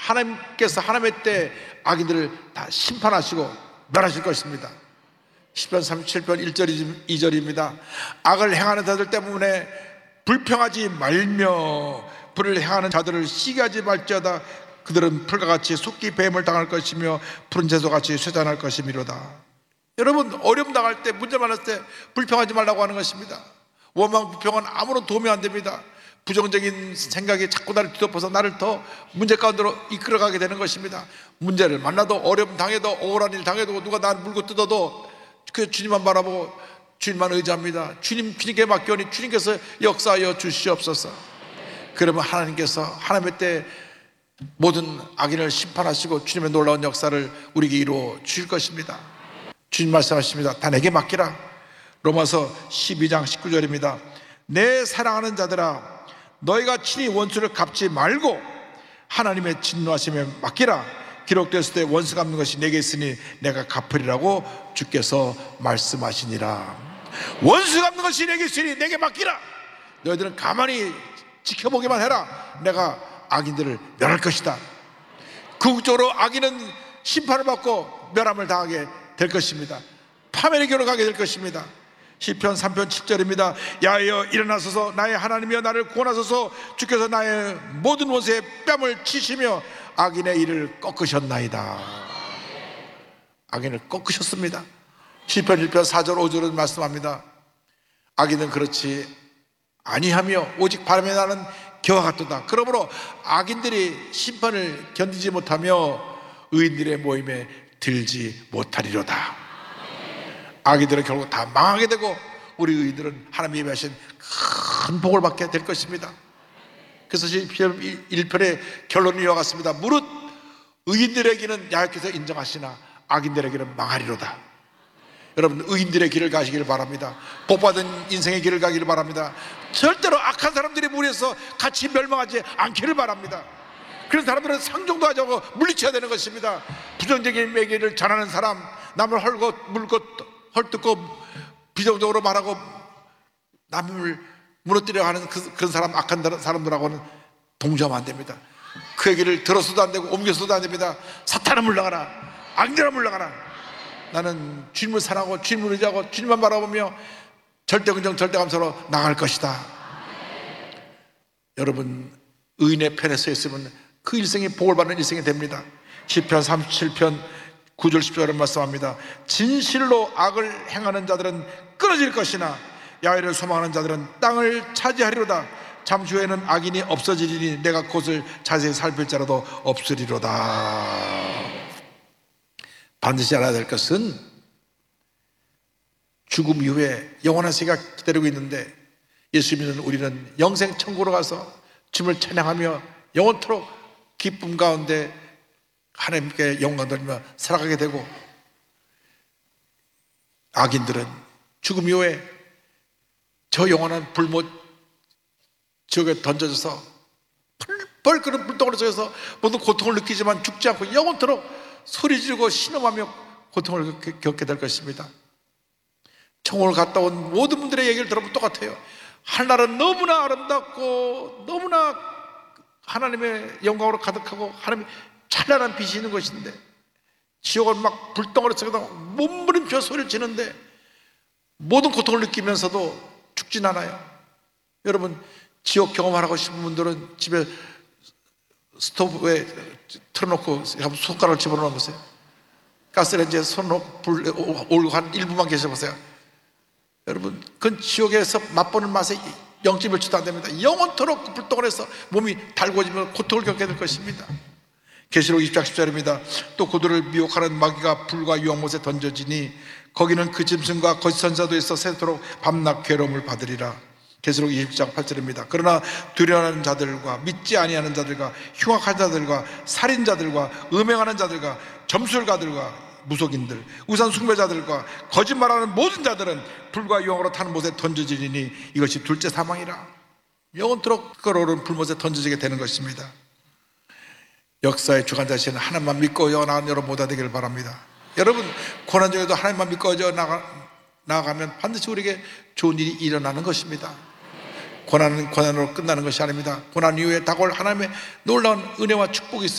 하나님께서 하나님의 때 악인들을 다 심판하시고 멸하실 것입니다. 시편 37편 1절 2절입니다. 악을 행하는 자들 때문에 불평하지 말며 불을 행하는 자들을 시기하지 말지어다. 그들은 풀과 같이 속기 뱀을 당할 것이며 푸른 채소같이 쇠잔할 것이미로다. 여러분, 어려움 당할 때, 문제 많을 때 불평하지 말라고 하는 것입니다. 원망 불평은 아무런 도움이 안 됩니다. 부정적인 생각이 자꾸 나를 뒤덮어서 나를 더 문제 가운데로 이끌어가게 되는 것입니다. 문제를 만나도, 어려움 당해도, 억울한 일 당해도, 누가 나를 물고 뜯어도 그 주님만 바라보고 주님만 의지합니다. 주님께 맡겨오니 주님께서 역사하여 주시옵소서. 그러면 하나님께서 하나님의 때 모든 악인을 심판하시고 주님의 놀라운 역사를 우리에게 이루어 주실 것입니다. 주님 말씀하십니다. 다 내게 맡기라. 로마서 12장 19절입니다. 내 사랑하는 자들아, 너희가 친히 원수를 갚지 말고 하나님의 진노하심에 맡기라. 기록되었을 때 원수 갚는 것이 내게 있으니 내가 갚으리라고 주께서 말씀하시니라. 원수 갚는 것이 내게 있으니 내게 맡기라. 너희들은 가만히 지켜보기만 해라. 내가 악인들을 멸할 것이다. 궁극적으로 악인은 심판을 받고 멸함을 당하게 될 것입니다. 파멸의 길로 가게 될 것입니다. 시편 3편 7절입니다. 야여 일어나소서, 나의 하나님이여 나를 구원하소서. 주께서 나의 모든 원수의 뺨을 치시며 악인의 일을 꺾으셨나이다. 악인을 꺾으셨습니다. 시편 1편 4절 5절은 말씀합니다. 악인은 그렇지 아니하며 오직 바람에 나는 겨와 같도다. 그러므로 악인들이 심판을 견디지 못하며 의인들의 모임에 들지 못하리로다. 악인들은 결국 다 망하게 되고 우리 의인들은 하나님이 예비하신 큰 복을 받게 될 것입니다. 그래서 시편 1편의 결론이 이와 같습니다. 무릇 의인들에게는 야훼께서 인정하시나 악인들에게는 망하리로다. 여러분, 의인들의 길을 가시기를 바랍니다. 복받은 인생의 길을 가기를 바랍니다. 절대로 악한 사람들이 무리해서 같이 멸망하지 않기를 바랍니다. 그런 사람들은 상종도 하지 않고 물리쳐야 되는 것입니다. 부정적인 얘기를 전하는 사람, 남을 물고 헐뜯고 비정적으로 말하고 남을 무너뜨려 하는 그런 사람, 악한 사람들하고는 동조하면 안 됩니다. 그 얘기를 들어서도 안 되고 옮겨서도 안 됩니다. 사탄아 물러가라, 악녀라 물러가라. 나는 주님을 사랑하고 주님을 의지하고 주님만 바라보며 절대 긍정 절대 감사로 나갈 것이다. 여러분, 의인의 편에 서 있으면 그 일생이 복을 받는 일생이 됩니다. 시편 37편 9절 10절은 말씀합니다. 진실로 악을 행하는 자들은 끊어질 것이나 야훼를 소망하는 자들은 땅을 차지하리로다. 잠시 후에는 악인이 없어지리니 내가 그것을 자세히 살필지라도 없으리로다. 반드시 알아야 될 것은 죽음 이후에 영원한 세계가 기다리고 있는데 예수 믿는 우리는 영생 천국으로 가서 주님을 찬양하며 영원토록 기쁨 가운데 하나님께 영광 돌리며 살아가게 되고, 악인들은 죽음 이후에 저 영원한 불못 지옥에 던져져서 펄펄 끓는 불덩어리 속에서 모든 고통을 느끼지만 죽지 않고 영원토록 소리 지르고 신음하며 고통을 겪게 될 것입니다. 천국을 갔다 온 모든 분들의 얘기를 들어보면 똑같아요. 하늘은 너무나 아름답고 너무나 하나님의 영광으로 가득하고 하나님의 찬란한 빛이 있는 것인데, 지옥은 막 불덩어리 속에서 몸부림쳐 소리를 지는데 모든 고통을 느끼면서도 죽진 않아요. 여러분, 지옥 경험하고 싶은 분들은 집에 스토브에 틀어놓고 손가락을 집어넣어 보세요. 가스레인지에 손 놓고 불 올고 한 1분만 계셔보세요. 여러분, 그건 지옥에서 맛보는 맛에 0.1초도 안 됩니다. 영원토록 그 불덩어리에서 몸이 달궈지며 고통을 겪게 될 것입니다. 계시록 20장 10절입니다. 또 그들을 미혹하는 마귀가 불과 유황못에 던져지니 거기는 그 짐승과 거짓 선자도 있어 새도록 밤낮 괴로움을 받으리라. 계시록 20장 8절입니다. 그러나 두려워하는 자들과 믿지 아니하는 자들과 흉악한 자들과 살인자들과 음행하는 자들과 점술가들과 무속인들, 우상 숭배자들과 거짓말하는 모든 자들은 불과 유황으로 타는 못에 던져지리니 이것이 둘째 사망이라. 영원토록 끓어오르는 불못에 던져지게 되는 것입니다. 역사의 주관자신 하나님만 믿고 나아가는 여러분 모두 되기를 바랍니다. 여러분, 고난 중에도 하나님만 믿고 나아가면 반드시 우리에게 좋은 일이 일어나는 것입니다. 고난은 고난으로 끝나는 것이 아닙니다. 고난 이후에 다가올 하나님의 놀라운 은혜와 축복이 있습니다.